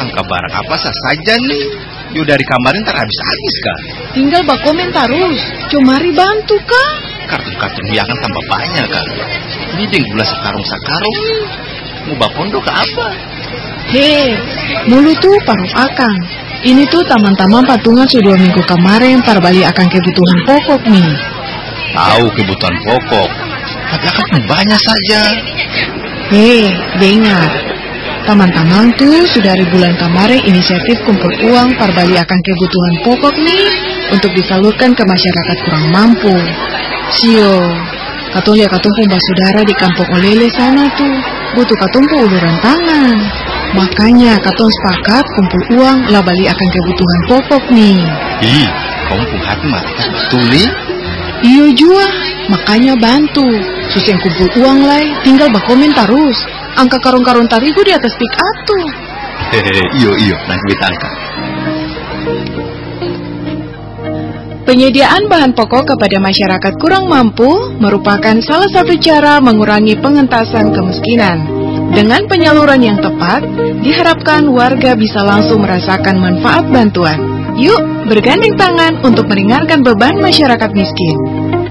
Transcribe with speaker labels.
Speaker 1: angka barang apa saja nih. Yo dari kemarin tak habis-habis kah?
Speaker 2: Tinggal komen terus. Cumari bantu kah?
Speaker 1: Kartun-kartun dia akan tambah banyak kah? Biding gula sakarung-sakarung. Mau bakondo ke apa?
Speaker 2: Hei, mulu tuh paruh akang. Ini tuh taman-taman patungan sudah 2 minggu kemarin parbali akan kebutuhan pokok nih.
Speaker 1: Tahu kebutuhan pokok, tapi akan banyak saja.
Speaker 2: Hei, dengar. Teman-teman tuh sudah dari bulan kemarin inisiatif kumpul uang parbali akan kebutuhan pokok nih untuk disalurkan ke masyarakat kurang mampu. Sio, katong lihat katong punya saudara di kampung Olele sana tuh butuh katong uluran tangan. Makanya katong sepakat kumpul uang lah bali akan kebutuhan pokok nih.
Speaker 1: Ih, kamu punya hati mati betul nih?
Speaker 2: Iyo jua, makanya bantu. Susah kumpul uang lah, tinggal bakomen terus. Angka karung-karung tarigu di atas tik atuh.
Speaker 1: Hehehe, iyo, nanti ditangkap.
Speaker 2: Penyediaan bahan pokok kepada masyarakat kurang mampu merupakan salah satu cara mengurangi pengentasan kemiskinan. Dengan penyaluran yang tepat, diharapkan warga bisa langsung merasakan manfaat bantuan. Yuk, bergandeng tangan untuk meringankan beban masyarakat miskin.